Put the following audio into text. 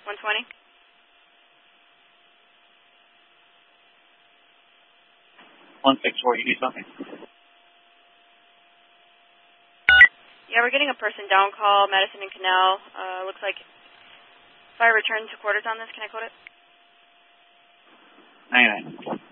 120. You need something? Yeah, we're getting a person down call, Madison and Canal. Looks like fire return to quarters on this. Can I quote it? 99.